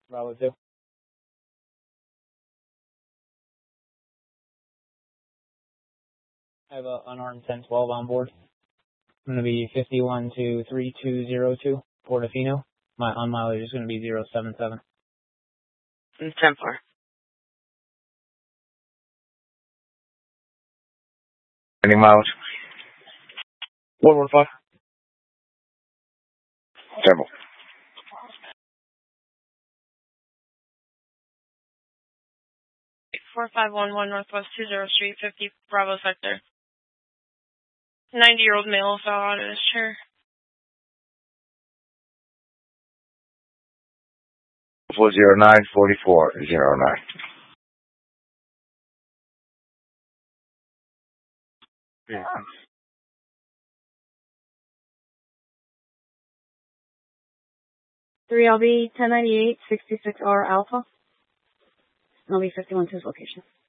Bravo 2. I have an unarmed 1012 on board. I'm going to be 51 to 3202, Portofino. My on mileage is going to be 077. 10-4. Any mileage? 115. Terrible. 4511 Northwest 20 Street, 50 Bravo Sector. 90-year-old male fell out of his chair. 409-4409. Yeah. 3LB 1098 66R Alpha. And I'll be 51 to his location.